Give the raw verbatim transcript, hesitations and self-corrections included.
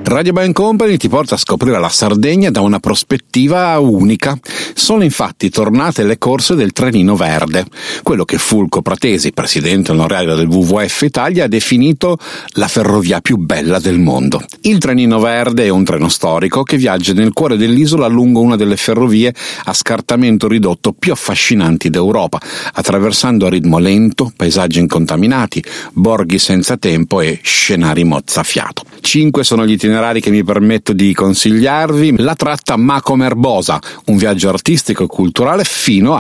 Radio Band Company ti porta a scoprire la Sardegna da una prospettiva unica. Sono infatti tornate le corse del Trenino Verde, quello che Fulco Pratesi, presidente onorario del W W F Italia, ha definito la ferrovia più bella del mondo. Il Trenino Verde è un treno storico che viaggia nel cuore dell'isola lungo una delle ferrovie a scartamento ridotto più affascinanti d'Europa, attraversando a ritmo lento paesaggi incontaminati, borghi senza tempo e scenari mozzafiato. Cinque sono gli itinerari che mi permetto di consigliarvi. La tratta Macomer-Bosa, un viaggio artistico e culturale fino